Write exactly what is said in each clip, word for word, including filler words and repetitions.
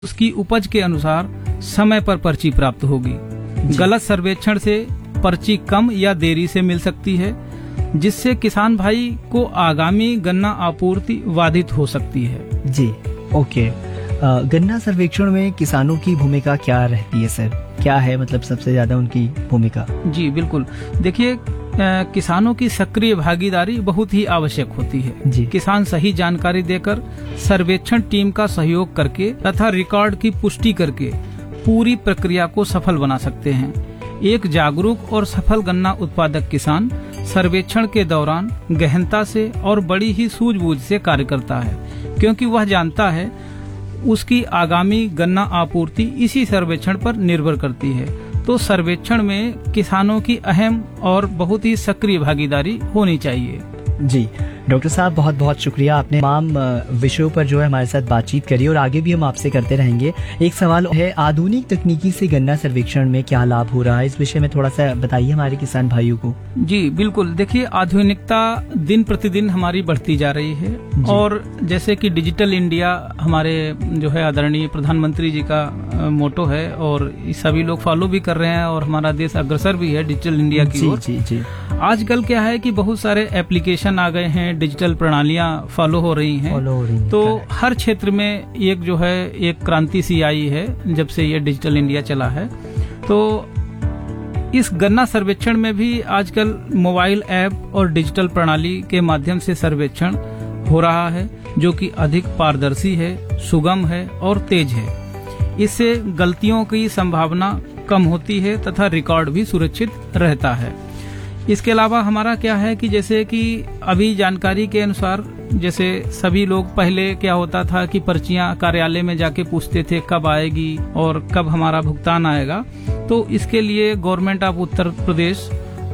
उसकी उपज के अनुसार समय पर पर्ची प्राप्त होगी। गलत सर्वेक्षण से पर्ची कम या देरी से मिल सकती है, जिससे किसान भाई को आगामी गन्ना आपूर्ति बाधित हो सकती है। जी, ओके। आ, गन्ना सर्वेक्षण में किसानों की भूमिका क्या रहती है सर? क्या है मतलब सबसे ज्यादा उनकी भूमिका? जी बिल्कुल, देखिए किसानों की सक्रिय भागीदारी बहुत ही आवश्यक होती है। जी। किसान सही जानकारी देकर सर्वेक्षण टीम का सहयोग करके तथा रिकॉर्ड की पुष्टि करके पूरी प्रक्रिया को सफल बना सकते हैं। एक जागरूक और सफल गन्ना उत्पादक किसान सर्वेक्षण के दौरान गहनता से और बड़ी ही सूझबूझ से कार्य करता है, क्योंकि वह जानता है उसकी आगामी गन्ना आपूर्ति इसी सर्वेक्षण पर निर्भर करती है। तो सर्वेक्षण में किसानों की अहम और बहुत ही सक्रिय भागीदारी होनी चाहिए। जी डॉक्टर साहब, बहुत बहुत शुक्रिया, आपने तमाम विषयों पर जो है हमारे साथ बातचीत करी और आगे भी हम आपसे करते रहेंगे। एक सवाल है, आधुनिक तकनीकी से गन्ना सर्वेक्षण में क्या लाभ हो रहा है, इस विषय में थोड़ा सा बताइए हमारे किसान भाइयों को। जी बिल्कुल, देखिए आधुनिकता दिन प्रतिदिन हमारी बढ़ती जा रही है और जैसे कि डिजिटल इंडिया हमारे जो है आदरणीय प्रधानमंत्री जी का मोटो है और सभी लोग फॉलो भी कर रहे हैं और हमारा देश अग्रसर भी है डिजिटल इंडिया की ओर। जी जी। आजकल क्या है कि बहुत सारे एप्लीकेशन आ गए हैं, डिजिटल प्रणालियां फॉलो हो रही हैं, फॉलो हो रही हैं। तो हर क्षेत्र में एक जो है एक क्रांति सी आई है जब से ये डिजिटल इंडिया चला है। तो इस गन्ना सर्वेक्षण में भी आजकल मोबाइल ऐप और डिजिटल प्रणाली के माध्यम से सर्वेक्षण हो रहा है, जो कि अधिक पारदर्शी है, सुगम है और तेज है। इससे गलतियों की संभावना कम होती है तथा रिकॉर्ड भी सुरक्षित रहता है। इसके अलावा हमारा क्या है कि जैसे कि अभी जानकारी के अनुसार जैसे सभी लोग पहले क्या होता था कि पर्चियां कार्यालय में जाके पूछते थे कब आएगी और कब हमारा भुगतान आएगा। तो इसके लिए गवर्नमेंट ऑफ उत्तर प्रदेश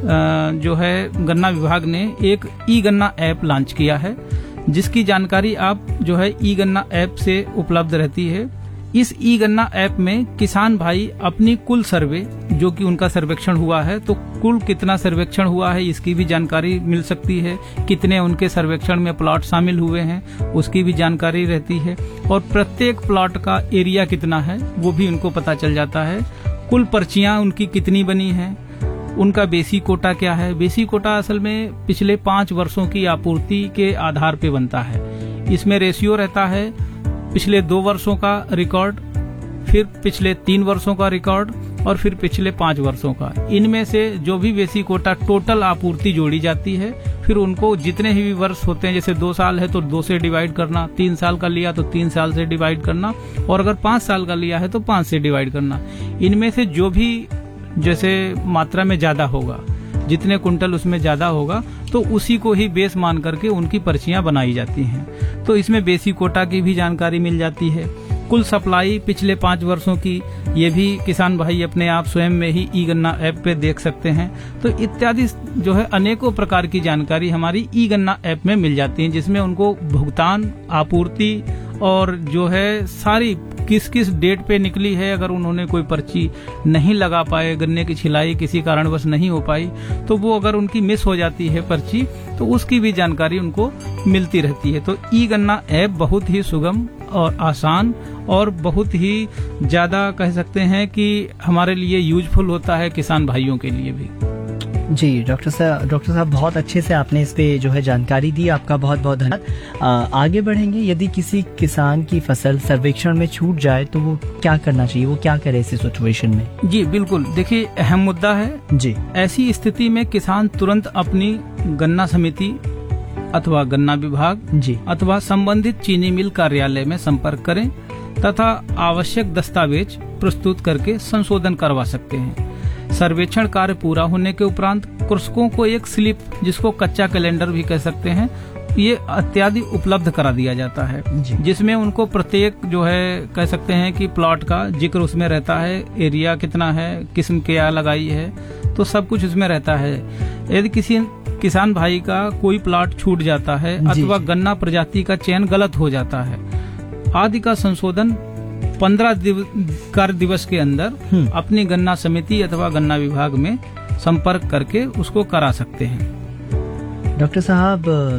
जो है गन्ना विभाग ने एक ई गन्ना ऐप लॉन्च किया है, जिसकी जानकारी आप जो है ई गन्ना ऐप से उपलब्ध रहती है। इस ई गन्ना ऐप में किसान भाई अपनी कुल सर्वे जो कि उनका सर्वेक्षण हुआ है, तो कुल कितना सर्वेक्षण हुआ है इसकी भी जानकारी मिल सकती है, कितने उनके सर्वेक्षण में प्लॉट शामिल हुए हैं उसकी भी जानकारी रहती है और प्रत्येक प्लॉट का एरिया कितना है वो भी उनको पता चल जाता है। कुल पर्चियां उनकी कितनी बनी हैं, उनका बेसिक कोटा क्या है। बेसिक कोटा असल में पिछले पांच वर्षों की आपूर्ति के आधार पे बनता है। इसमें रेशियो रहता है पिछले दो वर्षों का रिकॉर्ड, फिर पिछले तीन वर्षों का रिकॉर्ड और फिर पिछले पांच वर्षों का। इनमें से जो भी बेसिक कोटा टोटल आपूर्ति जोड़ी जाती है, फिर उनको जितने ही वर्ष होते हैं, जैसे दो साल है तो दो से डिवाइड करना, तीन साल का लिया तो तीन साल से डिवाइड करना और अगर पांच साल का लिया है तो पांच से डिवाइड करना। इनमें से जो भी जैसे मात्रा में ज्यादा होगा, जितने कुंटल उसमें ज्यादा होगा, तो उसी को ही बेस मान करके उनकी पर्चियां बनाई जाती हैं। तो इसमें बेसिक कोटा की भी जानकारी मिल जाती है। कुल सप्लाई पिछले पांच वर्षों की ये भी किसान भाई अपने आप स्वयं में ही ई गन्ना ऐप पे देख सकते हैं। तो इत्यादि जो है अनेकों प्रकार की जानकारी हमारी ई गन्ना ऐप में मिल जाती है, जिसमें उनको भुगतान, आपूर्ति और जो है सारी किस किस डेट पे निकली है, अगर उन्होंने कोई पर्ची नहीं लगा पाए, गन्ने की छिलाई किसी कारणवश नहीं हो पाई, तो वो अगर उनकी मिस हो जाती है पर्ची तो उसकी भी जानकारी उनको मिलती रहती है। तो ई गन्ना ऐप बहुत ही सुगम और आसान और बहुत ही ज्यादा कह सकते हैं कि हमारे लिए यूजफुल होता है, किसान भाइयों के लिए भी। जी डॉक्टर साहब डॉक्टर साहब बहुत अच्छे से आपने इस पे जो है जानकारी दी, आपका बहुत बहुत धन्यवाद। आगे बढ़ेंगे, यदि किसी किसान की फसल सर्वेक्षण में छूट जाए तो वो क्या करना चाहिए, वो क्या करे इस सिचुएशन में? जी बिल्कुल, देखिए अहम मुद्दा है जी। ऐसी स्थिति में किसान तुरंत अपनी गन्ना समिति अथवा गन्ना विभाग जी अथवा संबंधित चीनी मिल कार्यालय में संपर्क करें तथा आवश्यक दस्तावेज प्रस्तुत करके संशोधन करवा सकते हैं। सर्वेक्षण कार्य पूरा होने के उपरांत कृषकों को एक स्लिप, जिसको कच्चा कैलेंडर भी कह सकते हैं, ये इत्यादि उपलब्ध करा दिया जाता है, जिसमें उनको प्रत्येक जो है कह सकते हैं कि प्लॉट का जिक्र उसमें रहता है, एरिया कितना है, किस्म क्या लगाई है, तो सब कुछ उसमें रहता है। यदि किसी किसान भाई का कोई प्लॉट छूट जाता है अथवा गन्ना प्रजाति का चयन गलत हो जाता है आदि का संशोधन पंद्रह दिव, कार्य दिवस के अंदर अपनी गन्ना समिति अथवा गन्ना विभाग में संपर्क करके उसको करा सकते हैं। डॉक्टर साहब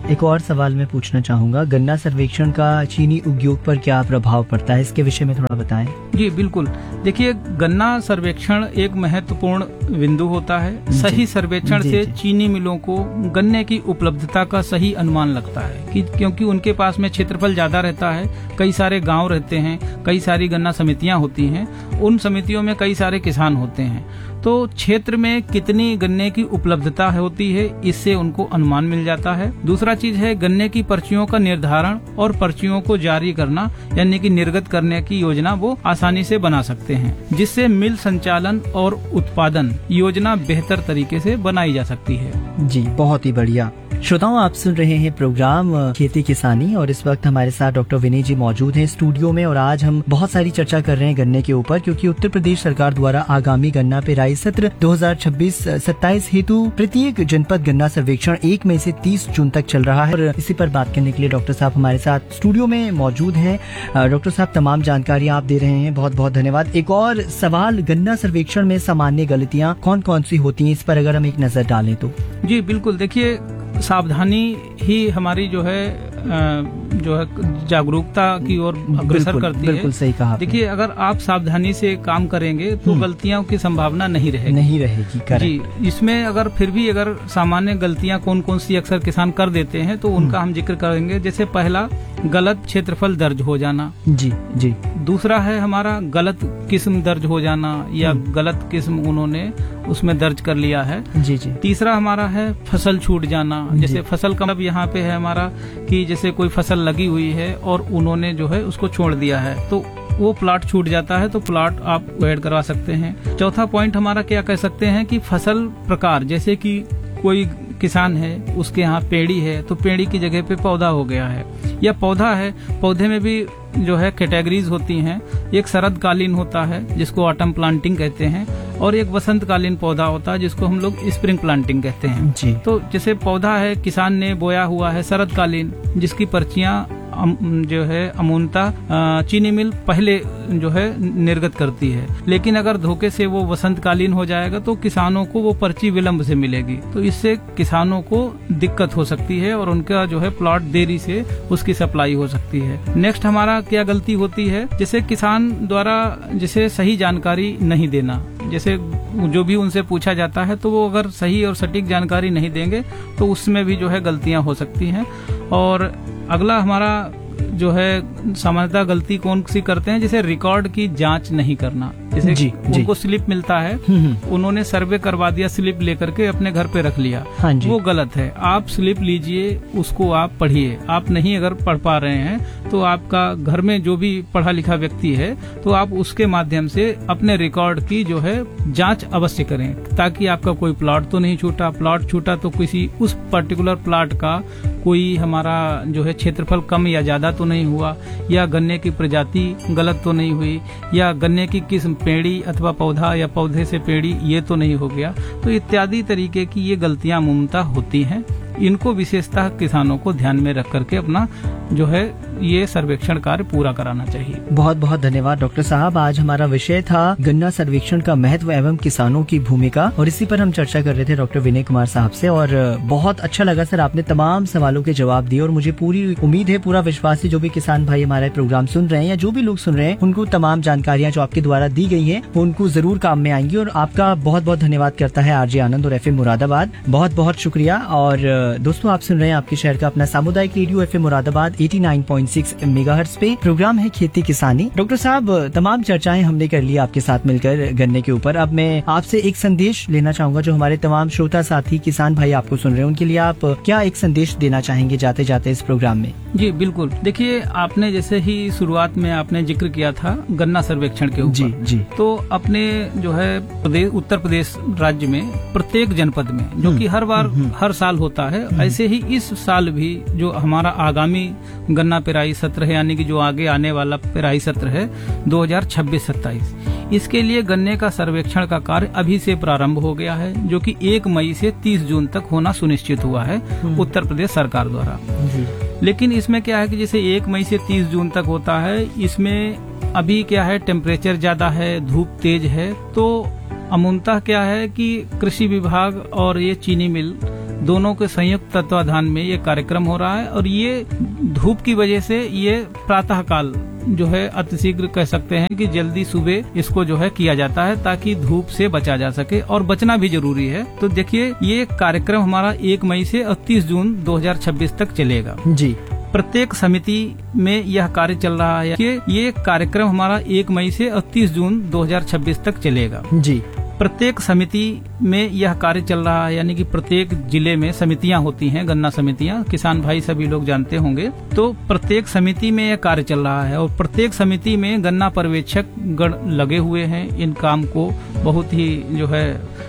एक और सवाल मैं पूछना चाहूंगा, गन्ना सर्वेक्षण का चीनी उद्योग पर क्या प्रभाव पड़ता है, इसके विषय में थोड़ा बताएं। जी बिल्कुल, देखिए गन्ना सर्वेक्षण एक महत्वपूर्ण बिंदु होता है। सही सर्वेक्षण से चीनी मिलों को गन्ने की उपलब्धता का सही अनुमान लगता है कि क्योंकि उनके पास में क्षेत्रफल ज्यादा रहता है, कई सारे गांव रहते हैं, कई सारी गन्ना समितियां होती हैं, उन समितियों में कई सारे किसान होते हैं, तो क्षेत्र में कितनी गन्ने की उपलब्धता होती है इससे उनको अनुमान मिल जाता है। दूसरा चीज है गन्ने की पर्चियों का निर्धारण और पर्चियों को जारी करना, यानी कि निर्गत करने की योजना वो आसानी से बना सकते हैं, जिससे मिल संचालन और उत्पादन योजना बेहतर तरीके से बनाई जा सकती है। जी बहुत ही बढ़िया। श्रोताओं, आप सुन रहे हैं प्रोग्राम खेती किसानी और इस वक्त हमारे साथ डॉक्टर विनय जी मौजूद हैं स्टूडियो में और आज हम बहुत सारी चर्चा कर रहे हैं गन्ने के ऊपर, क्योंकि उत्तर प्रदेश सरकार द्वारा आगामी गन्ना पेराई सत्र दो हज़ार छब्बीस सत्ताईस हेतु प्रत्येक जनपद गन्ना सर्वेक्षण एक मई से तीस जून तक चल रहा है और इसी पर बात करने के लिए डॉक्टर साहब हमारे साथ स्टूडियो में मौजूद हैं। डॉक्टर साहब, तमाम जानकारी आप दे रहे हैं, बहुत बहुत धन्यवाद। एक और सवाल, गन्ना सर्वेक्षण में सामान्य गलतियाँ कौन कौन सी होती हैं, इस पर अगर हम एक नजर डालें तो। जी बिल्कुल, देखिए सावधानी ही हमारी जो है जो है जागरूकता की ओर अग्रसर करती है। बिल्कुल सही कहा। देखिए अगर आप सावधानी से काम करेंगे तो गलतियों की संभावना नहीं रहेगी नहीं रहेगी जी। इसमें अगर फिर भी अगर सामान्य गलतियां कौन कौन सी अक्सर किसान कर देते हैं तो उनका हम जिक्र करेंगे। जैसे पहला, गलत क्षेत्रफल दर्ज हो जाना। जी जी। दूसरा है हमारा गलत किस्म दर्ज हो जाना या गलत किस्म उन्होंने उसमें दर्ज कर लिया है। जी जी। तीसरा हमारा है फसल छूट जाना। जैसे फसल का मतलब यहाँ पे है हमारा कि जैसे कोई फसल लगी हुई है और उन्होंने जो है उसको छोड़ दिया है तो वो प्लाट छूट जाता है, तो प्लाट आप ऐड करवा सकते हैं। चौथा पॉइंट हमारा क्या कह सकते हैं कि फसल प्रकार, जैसे कि कोई किसान है उसके यहाँ पेड़ी है तो पेड़ी की जगह पे पौधा हो गया है, या पौधा है, पौधे में भी जो है कैटेगरीज होती हैं। एक शरदकालीन होता है जिसको ऑटम प्लांटिंग कहते हैं और एक वसंतकालीन पौधा होता है जिसको हम लोग स्प्रिंग प्लांटिंग कहते हैं जी। तो जैसे पौधा है किसान ने बोया हुआ है शरदकालीन, जिसकी पर्चियां जो है अमूनता चीनी मिल पहले जो है निर्गत करती है, लेकिन अगर धोखे से वो वसंतकालीन हो जाएगा तो किसानों को वो पर्ची विलंब से मिलेगी, तो इससे किसानों को दिक्कत हो सकती है और उनका जो है प्लॉट देरी से उसकी सप्लाई हो सकती है। नेक्स्ट हमारा क्या गलती होती है, जैसे किसान द्वारा जैसे सही जानकारी नहीं देना। जैसे जो भी उनसे पूछा जाता है तो वो अगर सही और सटीक जानकारी नहीं देंगे तो उसमें भी जो है गलतियां हो सकती हैं। और अगला हमारा जो है सामान्यतः गलती कौन सी करते हैं, जैसे रिकॉर्ड की जांच नहीं करना। जैसे जी, उनको जी। स्लिप मिलता है, उन्होंने सर्वे करवा दिया, स्लिप लेकर के अपने घर पे रख लिया, हाँ जी। वो गलत है। आप स्लिप लीजिए, उसको आप पढ़िए। आप नहीं अगर पढ़ पा रहे हैं तो आपका घर में जो भी पढ़ा लिखा व्यक्ति है तो आप उसके माध्यम से अपने रिकॉर्ड की जो है जांच अवश्य करें, ताकि आपका कोई प्लॉट तो नहीं छूटा। प्लॉट छूटा तो किसी उस पर्टिकुलर प्लॉट का कोई हमारा जो है क्षेत्रफल कम या ज्यादा तो नहीं हुआ, या गन्ने की प्रजाति गलत तो नहीं हुई, या गन्ने की किस्म पेड़ी अथवा पौधा या पौधे से पेड़ी ये तो नहीं हो गया। तो इत्यादि तरीके की ये गलतियां अमूमतः होती हैं। इनको विशेषतः किसानों को ध्यान में रख करके अपना जो है ये सर्वेक्षण कार्य पूरा कराना चाहिए। बहुत बहुत धन्यवाद डॉक्टर साहब। आज हमारा विषय था गन्ना सर्वेक्षण का महत्व एवं किसानों की भूमिका, और इसी पर हम चर्चा कर रहे थे डॉक्टर विनय कुमार साहब से। और बहुत अच्छा लगा सर, आपने तमाम सवालों के जवाब दिए और मुझे पूरी उम्मीद है, पूरा विश्वास है, जो भी किसान भाई हमारा प्रोग्राम सुन रहे हैं या जो भी लोग सुन रहे हैं उनको तमाम जानकारियाँ जो आपके द्वारा दी गई है वो उनको जरूर काम में आएंगी। और आपका बहुत बहुत धन्यवाद करता है आरजे आनंद और एफ एम मुरादाबाद, बहुत बहुत शुक्रिया। और दोस्तों, आप सुन रहे हैं आपके शहर का अपना सामुदायिक रेडियो एफ एम मुरादाबाद नवासी पॉइंट छह मेगाहर्ट्ज पे। प्रोग्राम है खेती किसानी। डॉक्टर साहब, तमाम चर्चाएं हमने कर ली आपके साथ मिलकर गन्ने के ऊपर। अब मैं आपसे एक संदेश लेना चाहूंगा, जो हमारे तमाम श्रोता साथी किसान भाई आपको सुन रहे हैं, उनके लिए आप क्या एक संदेश देना चाहेंगे जाते जाते इस प्रोग्राम में? जी बिल्कुल, देखिए आपने जैसे ही शुरुआत में आपने जिक्र किया था गन्ना सर्वेक्षण के ऊपर, जी जी। तो अपने जो है प्रदेश उत्तर प्रदेश राज्य में प्रत्येक जनपद में, जो कि हर बार हर साल होता है, ऐसे ही इस साल भी जो हमारा आगामी गन्ना पेराई सत्र है, यानी कि जो आगे आने वाला पेराई सत्र है दो हज़ार छब्बीस सत्ताईस, इसके लिए गन्ने का सर्वेक्षण का कार्य अभी से प्रारंभ हो गया है, जो कि एक मई से तीस जून तक होना सुनिश्चित हुआ है उत्तर प्रदेश सरकार द्वारा। लेकिन इसमें क्या है कि जैसे एक मई से तीस जून तक होता है, इसमें अभी क्या है टेम्परेचर ज्यादा है, धूप तेज है, तो अमूनतः क्या है कि कृषि विभाग और ये चीनी मिल दोनों के संयुक्त तत्वाधान में ये कार्यक्रम हो रहा है। और ये धूप की वजह से ये प्रातः काल जो है अतिशीघ्र कह सकते हैं कि जल्दी सुबह इसको जो है किया जाता है, ताकि धूप से बचा जा सके, और बचना भी जरूरी है। तो देखिए, ये कार्यक्रम हमारा एक मई से और तीस जून दो हजार छब्बीस तक चलेगा जी। प्रत्येक समिति में यह कार्य चल रहा है कि ये कार्यक्रम हमारा एक मई से और तीस जून दो हजार छब्बीस तक चलेगा जी। प्रत्येक समिति में यह कार्य चल रहा है, यानी कि प्रत्येक जिले में समितियां होती हैं, गन्ना समितियां, किसान भाई सभी लोग जानते होंगे। तो प्रत्येक समिति में यह कार्य चल रहा है और प्रत्येक समिति में गन्ना पर्यवेक्षक गण लगे हुए हैं, इन काम को बहुत ही जो है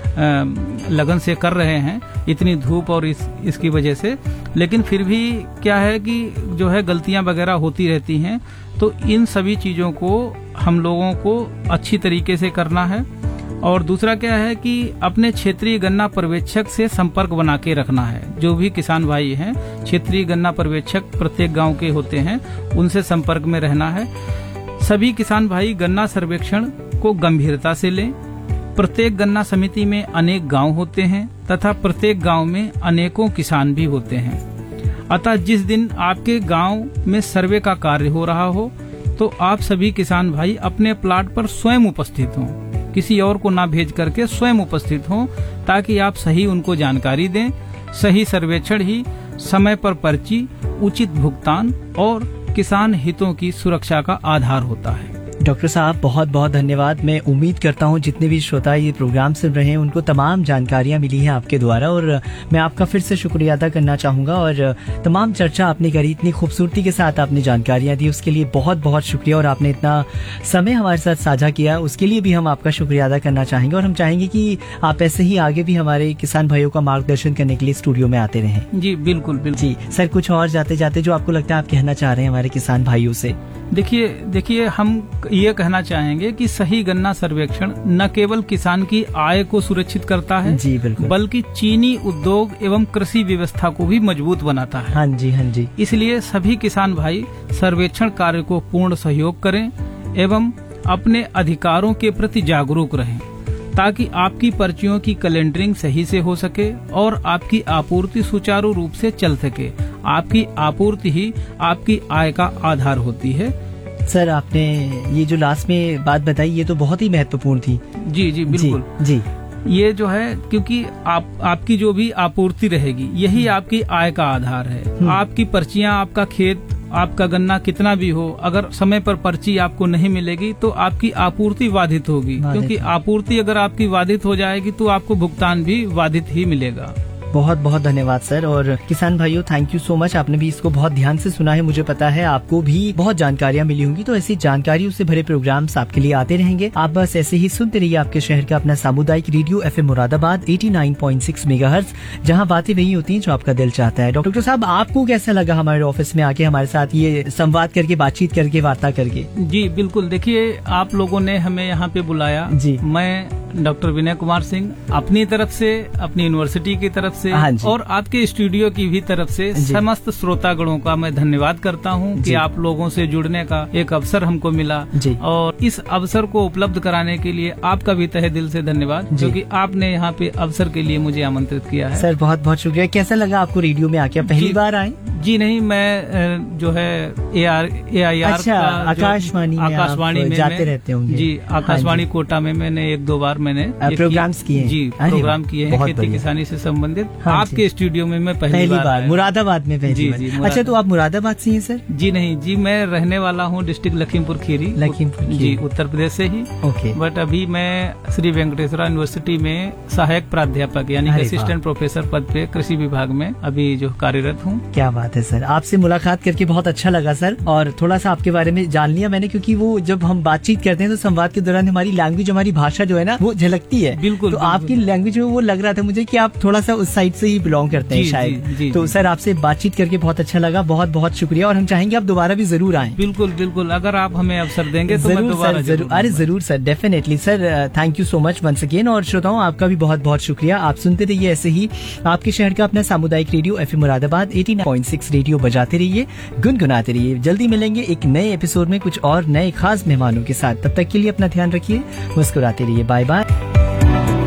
लगन से कर रहे हैं, इतनी धूप और इस इसकी वजह से। लेकिन फिर भी क्या है कि जो है गलतियां वगैरह होती रहती हैं, तो इन सभी चीजों को हम लोगों को अच्छी तरीके से करना है। और दूसरा क्या है कि अपने क्षेत्रीय गन्ना पर्यवेक्षक से संपर्क बना के रखना है। जो भी किसान भाई हैं, क्षेत्रीय गन्ना पर्यवेक्षक प्रत्येक गांव के होते हैं, उनसे संपर्क में रहना है। सभी किसान भाई गन्ना सर्वेक्षण को गंभीरता से लें। प्रत्येक गन्ना समिति में अनेक गांव होते हैं तथा प्रत्येक गांव में अनेकों किसान भी होते हैं। अतः जिस दिन आपके गांव में सर्वे का कार्य हो रहा हो, तो आप सभी किसान भाई अपने प्लाट पर स्वयं उपस्थित हों, किसी और को ना भेज करके स्वयं उपस्थित हों, ताकि आप सही उनको जानकारी दें। सही सर्वेक्षण ही समय पर पर्ची, उचित भुगतान और किसान हितों की सुरक्षा का आधार होता है। डॉक्टर साहब, बहुत बहुत धन्यवाद। मैं उम्मीद करता हूं जितने भी श्रोता ये प्रोग्राम सुन रहे हैं उनको तमाम जानकारियां मिली हैं आपके द्वारा, और मैं आपका फिर से शुक्रिया अदा करना चाहूंगा। और तमाम चर्चा आपने करी, इतनी खूबसूरती के साथ आपने जानकारियां दी, उसके लिए बहुत बहुत शुक्रिया। और आपने इतना समय हमारे साथ साझा किया, उसके लिए भी हम आपका शुक्रिया अदा करना चाहेंगे। और हम चाहेंगे कि आप ऐसे ही आगे भी हमारे किसान भाइयों का मार्गदर्शन करने के लिए स्टूडियो में आते रहें। जी बिल्कुल बिल्कुल जी सर, कुछ और जाते जाते जो आपको लगता है आप कहना चाह रहे हैं हमारे किसान भाइयों से? देखिए देखिए हम ये कहना चाहेंगे कि सही गन्ना सर्वेक्षण न केवल किसान की आय को सुरक्षित करता है जी बिल्कुल, बल्कि चीनी उद्योग एवं कृषि व्यवस्था को भी मजबूत बनाता है। हाँ जी हाँ जी। इसलिए सभी किसान भाई सर्वेक्षण कार्य को पूर्ण सहयोग करें एवं अपने अधिकारों के प्रति जागरूक रहें, ताकि आपकी पर्चियों की कैलेंडरिंग सही से हो सके और आपकी आपूर्ति सुचारू रूप से चल सके। आपकी आपूर्ति ही आपकी आय का आधार होती है। सर, आपने ये जो लास्ट में बात बताई ये तो बहुत ही महत्वपूर्ण थी। जी जी बिल्कुल जी, जी। ये जो है, क्योंकि आप आपकी जो भी आपूर्ति रहेगी यही आपकी आय का आधार है। आपकी पर्चियां, आपका खेत, आपका गन्ना कितना भी हो, अगर समय पर पर्ची आपको नहीं मिलेगी तो आपकी आपूर्ति बाधित होगी, क्योंकि आपूर्ति अगर आपकी बाधित हो जाएगी तो आपको भुगतान भी बाधित ही मिलेगा। बहुत बहुत धन्यवाद सर। और किसान भाइयों, थैंक यू सो मच, आपने भी इसको बहुत ध्यान से सुना है। मुझे पता है आपको भी बहुत जानकारियां मिली होंगी, तो ऐसी जानकारियों से भरे प्रोग्राम्स आपके लिए आते रहेंगे। आप बस ऐसे ही सुनते रहिए आपके शहर का अपना सामुदायिक रेडियो एफ एम मुरादाबाद नवासी पॉइंट छह मेगाहर्ट्ज, जहां बातें वही होती हैं जो आपका दिल चाहता है। डॉक्टर साहब, आपको कैसा लगा हमारे ऑफिस में आके हमारे साथ ये संवाद करके, बातचीत करके, वार्ता करके? जी बिल्कुल, देखिए आप लोगों ने हमें यहाँ पे बुलाया जी। मैं डॉक्टर विनय कुमार सिंह अपनी तरफ से, अपनी यूनिवर्सिटी की तरफ से और आपके स्टूडियो की भी तरफ से समस्त श्रोतागणों का मैं धन्यवाद करता हूं कि आप लोगों से जुड़ने का एक अवसर हमको मिला, और इस अवसर को उपलब्ध कराने के लिए आपका भी तहे दिल से धन्यवाद, क्योंकि आपने यहाँ पे अवसर के लिए मुझे आमंत्रित किया है। सर बहुत बहुत शुक्रिया। कैसा लगा आपको रेडियो में आके? पहली बार आए? जी नहीं, मैं जो है A R A I R अच्छा, आकाशवाणी आकाशवाणी में जाते रहते होंगे जी। आकाशवाणी कोटा में मैंने एक दो बार मैंने प्रोग्राम्स किए जी, प्रोग्राम किए हैं खेती किसानी से संबंधित। आपके स्टूडियो में मैं पहली, पहली बार मुरादाबाद में पहली जी, बार। जी, अच्छा, तो आप मुरादाबाद से हैं सर? जी नहीं जी, मैं रहने वाला हूँ डिस्ट्रिक्ट लखीमपुर खीरी, लखीमपुर जी, उत्तर प्रदेश से ही। ओके। बट अभी मैं श्री वेंकटेश्वरा यूनिवर्सिटी में सहायक प्राध्यापक यानी असिस्टेंट प्रोफेसर पद पे कृषि विभाग में अभी जो कार्यरत हूँ। क्या बात है सर, आपसे मुलाकात करके बहुत अच्छा लगा सर, और थोड़ा सा आपके बारे में जान लिया मैंने, क्योंकि वो जब हम बातचीत करते हैं तो संवाद के दौरान हमारी लैंग्वेज, हमारी भाषा जो है ना वो झलकती है। बिल्कुल। तो आपकी लैंग्वेज में वो लग रहा था मुझे कि आप थोड़ा सा उस साइड से ही बिलोंग करते हैं शायद। जी, जी, तो जी, सर आपसे बातचीत करके बहुत अच्छा लगा, बहुत बहुत शुक्रिया, और हम चाहेंगे आप दोबारा भी जरूर आएं। बिल्कुल बिल्कुल, अगर आप हमें अवसर देंगे तो मैं दोबारा जरूर। अरे जरूर sir, definitely sir, thank you so much once again. और श्रोताओं, आपका भी बहुत बहुत शुक्रिया। आप सुनते रहिए ऐसे ही आपके शहर का अपना सामुदायिक रेडियो एफ एम मुरादाबाद नवासी पॉइंट छह रेडियो बजाते रहिए, गुनगुनाते रहिए। जल्दी मिलेंगे एक नए एपिसोड में कुछ और नए खास मेहमानों के साथ। तब तक के लिए अपना ध्यान रखिए, मुस्कुराते रहिए। Bye bye.